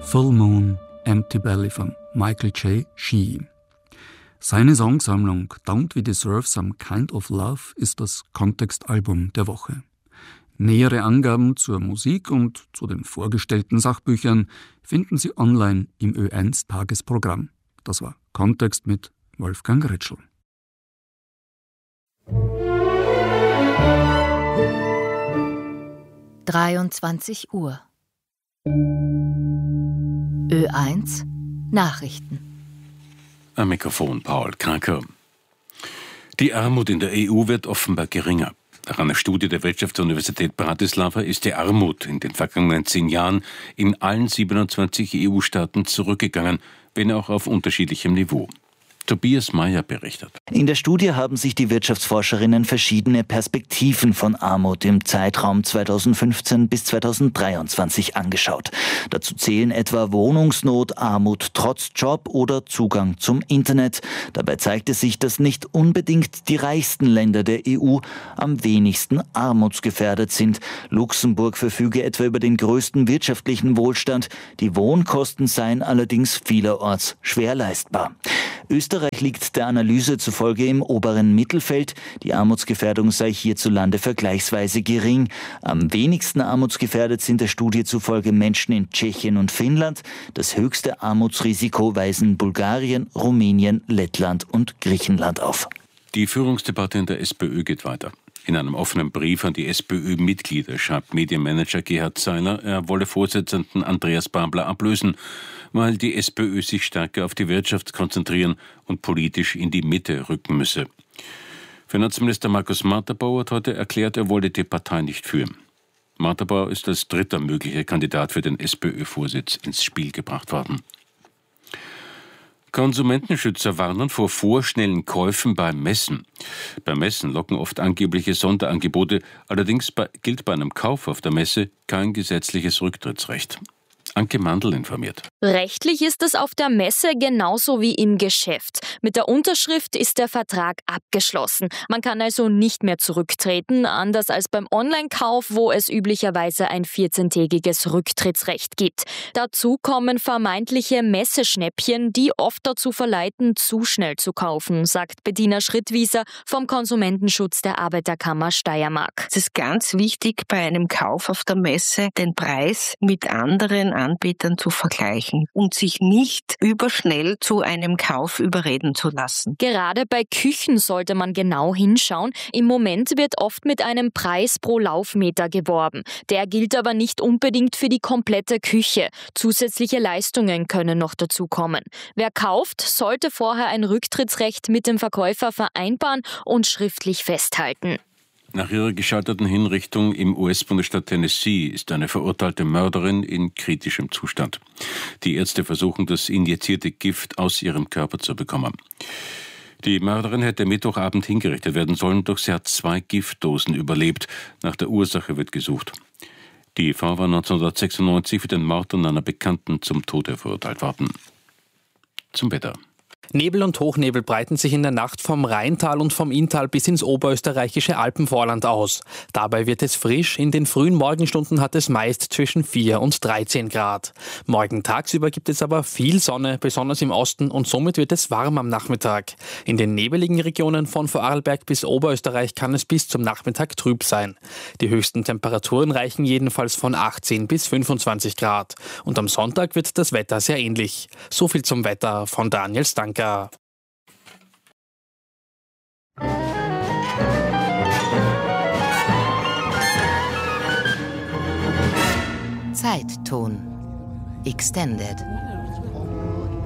Full Moon, Empty Belly von Michael J. Shee. Seine Songsammlung Don't We Deserve Some Kind of Love ist das Kontextalbum der Woche. Nähere Angaben zur Musik und zu den vorgestellten Sachbüchern finden Sie online im Ö1 Tagesprogramm. Das war Kontext mit Wolfgang Ritschl. (23 Uhr) Ö1 Nachrichten. Am Mikrofon Paul Kranker. Die Armut in der EU wird offenbar geringer. Nach einer Studie der Wirtschaftsuniversität Bratislava ist die Armut in den vergangenen 10 Jahren in allen 27 EU-Staaten zurückgegangen, wenn auch auf unterschiedlichem Niveau. Tobias Meyer berichtet. In der Studie haben sich die Wirtschaftsforscherinnen verschiedene Perspektiven von Armut im Zeitraum 2015 bis 2023 angeschaut. Dazu zählen etwa Wohnungsnot, Armut trotz Job oder Zugang zum Internet. Dabei zeigte sich, dass nicht unbedingt die reichsten Länder der EU am wenigsten armutsgefährdet sind. Luxemburg verfüge etwa über den größten wirtschaftlichen Wohlstand. Die Wohnkosten seien allerdings vielerorts schwer leistbar. Österreich liegt der Analyse zufolge im oberen Mittelfeld. Die Armutsgefährdung sei hierzulande vergleichsweise gering. Am wenigsten armutsgefährdet sind der Studie zufolge Menschen in Tschechien und Finnland. Das höchste Armutsrisiko weisen Bulgarien, Rumänien, Lettland und Griechenland auf. Die Führungsdebatte in der SPÖ geht weiter. In einem offenen Brief an die SPÖ-Mitglieder schreibt Medienmanager Gerhard Seiler, er wolle Vorsitzenden Andreas Babler ablösen, weil die SPÖ sich stärker auf die Wirtschaft konzentrieren und politisch in die Mitte rücken müsse. Finanzminister Markus Matterbauer hat heute erklärt, er wolle die Partei nicht führen. Matterbauer ist als dritter möglicher Kandidat für den SPÖ-Vorsitz ins Spiel gebracht worden. Konsumentenschützer warnen vor vorschnellen Käufen beim Messen. Beim Messen locken oft angebliche Sonderangebote, allerdings gilt bei einem Kauf auf der Messe kein gesetzliches Rücktrittsrecht. Anke Mandl informiert. Rechtlich ist es auf der Messe genauso wie im Geschäft. Mit der Unterschrift ist der Vertrag abgeschlossen. Man kann also nicht mehr zurücktreten, anders als beim Online-Kauf, wo es üblicherweise ein 14-tägiges Rücktrittsrecht gibt. Dazu kommen vermeintliche Messeschnäppchen, die oft dazu verleiten, zu schnell zu kaufen, sagt Bettina Schrittwieser vom Konsumentenschutz der Arbeiterkammer Steiermark. Es ist ganz wichtig, bei einem Kauf auf der Messe den Preis mit anderen Anbietern zu vergleichen und sich nicht überschnell zu einem Kauf überreden zu lassen. Gerade bei Küchen sollte man genau hinschauen. Im Moment wird oft mit einem Preis pro Laufmeter geworben. Der gilt aber nicht unbedingt für die komplette Küche. Zusätzliche Leistungen können noch dazukommen. Wer kauft, sollte vorher ein Rücktrittsrecht mit dem Verkäufer vereinbaren und schriftlich festhalten. Nach ihrer gescheiterten Hinrichtung im US-Bundesstaat Tennessee ist eine verurteilte Mörderin in kritischem Zustand. Die Ärzte versuchen, das injizierte Gift aus ihrem Körper zu bekommen. Die Mörderin hätte Mittwochabend hingerichtet werden sollen, doch sie hat 2 Giftdosen überlebt. Nach der Ursache wird gesucht. Die Frau war 1996 für den Mord an einer Bekannten zum Tode verurteilt worden. Zum Wetter. Nebel und Hochnebel breiten sich in der Nacht vom Rheintal und vom Inntal bis ins oberösterreichische Alpenvorland aus. Dabei wird es frisch, in den frühen Morgenstunden hat es meist zwischen 4 und 13 Grad. Morgen tagsüber gibt es aber viel Sonne, besonders im Osten, und somit wird es warm am Nachmittag. In den nebeligen Regionen von Vorarlberg bis Oberösterreich kann es bis zum Nachmittag trüb sein. Die höchsten Temperaturen reichen jedenfalls von 18 bis 25 Grad. Und am Sonntag wird das Wetter sehr ähnlich. So viel zum Wetter von Daniel Stanker. Zeitton Extended